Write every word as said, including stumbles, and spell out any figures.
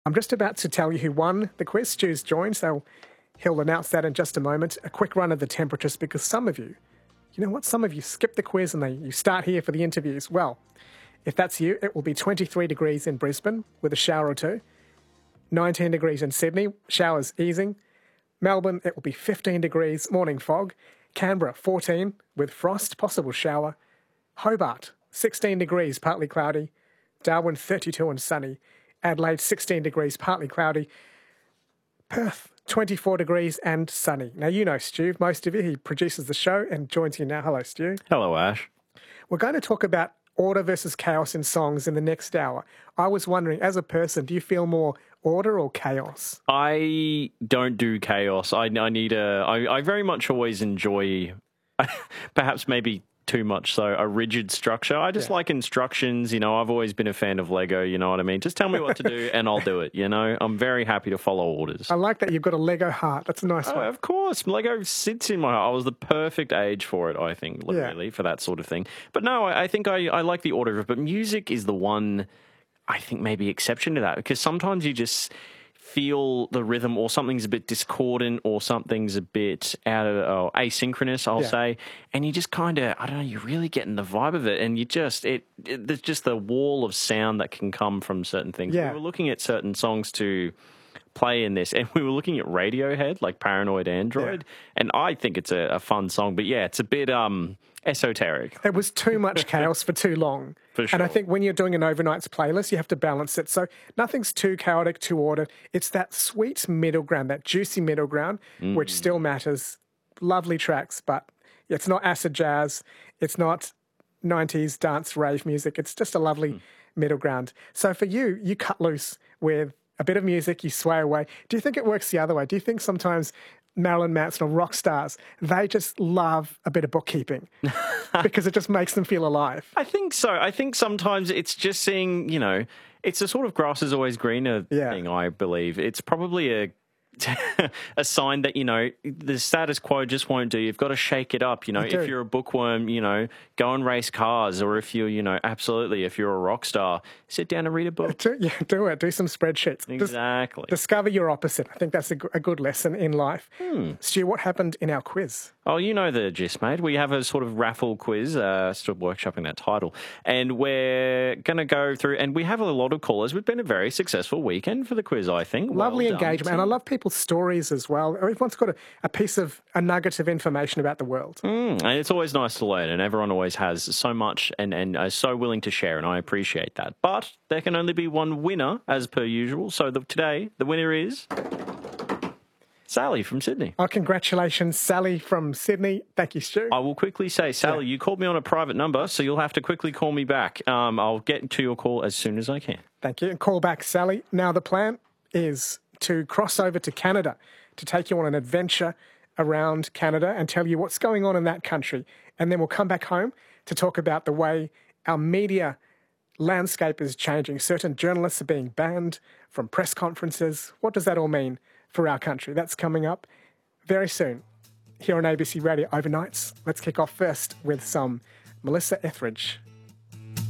I'm just about to tell you who won the quiz. Stu's joined, so he'll announce that in just a moment. A quick run of the temperatures, because some of you, you know what, some of you skip the quiz and they you start here for the interviews. Well, if that's you, it will be twenty-three degrees in Brisbane with a shower or two. nineteen degrees in Sydney, showers easing. Melbourne, it will be fifteen degrees, morning fog. Canberra, fourteen with frost, possible shower. Hobart, sixteen degrees, partly cloudy. Darwin, thirty-two and sunny. Adelaide, sixteen degrees, partly cloudy. Perth, twenty-four degrees and sunny. Now, you know Stu, most of you. He produces the show and joins you now. Hello, Stu. Hello, Ash. We're going to talk about order versus chaos in songs in the next hour. I was wondering, as a person, do you feel more order or chaos? I don't do chaos. I, I need a... I, I very much always enjoy, perhaps maybe too much so, a rigid structure. I just yeah. like instructions. You know, I've always been a fan of Lego, you know what I mean? Just tell me what to do and I'll do it, you know? I'm very happy to follow orders. I like that you've got a Lego heart. That's a nice oh, one. Of course. Lego sits in my heart. I was the perfect age for it, I think, really, yeah. for that sort of thing. But no, I, I think I, I like the order of it. But music is the one, I think, maybe exception to that, because sometimes you just feel the rhythm, or something's a bit discordant, or something's a bit out of oh, asynchronous, I'll yeah. say, and you just kind of, I don't know, you're really getting the vibe of it, and you just, it, it there's just the wall of sound that can come from certain things. Yeah. We were looking at certain songs to play in this, and we were looking at Radiohead, like Paranoid Android, yeah. and I think it's a, a fun song, but yeah, it's a bit um esoteric. It was too much chaos for too long. For sure. And I think when you're doing an overnights playlist, you have to balance it. So nothing's too chaotic, too ordered. It's that sweet middle ground, that juicy middle ground, mm. which still matters. Lovely tracks, but it's not acid jazz. It's not nineties dance rave music. It's just a lovely mm. middle ground. So for you, you cut loose with a bit of music, you sway away. Do you think it works the other way? Do you think sometimes Marilyn Manson or rock stars, they just love a bit of bookkeeping because it just makes them feel alive? I think so. I think sometimes it's just seeing, you know, it's a sort of grass is always greener yeah. thing, I believe. It's probably a a sign that, you know, the status quo just won't do. You've got to shake it up. You know, if you're a bookworm, you know, go and race cars. Or if you're, you know, absolutely, if you're a rock star, sit down and read a book. Do, yeah, do it. Do some spreadsheets. Exactly. Dis- discover your opposite. I think that's a, g- a good lesson in life. Hmm. Stu, what happened in our quiz? Oh, you know the gist, mate. We have a sort of raffle quiz, uh, still workshopping that title, and we're going to go through, and we have a lot of callers. We've been a very successful weekend for the quiz, I think. Lovely well engagement, and I love people's stories as well. Everyone's got a, a piece of, a nugget of information about the world. Mm, and it's always nice to learn, and everyone always has so much and, and is so willing to share, and I appreciate that. But there can only be one winner, as per usual, so the, today the winner is Sally from Sydney. Oh, congratulations, Sally from Sydney. Thank you, Stu. I will quickly say, Sally, yeah. you called me on a private number, so you'll have to quickly call me back. Um, I'll get to your call as soon as I can. Thank you. And call back, Sally. Now, the plan is to cross over to Canada to take you on an adventure around Canada and tell you what's going on in that country. And then we'll come back home to talk about the way our media landscape is changing. Certain journalists are being banned from press conferences. What does that all mean for our country? That's coming up very soon here on A B C Radio Overnights. Let's kick off first with some Melissa Etheridge.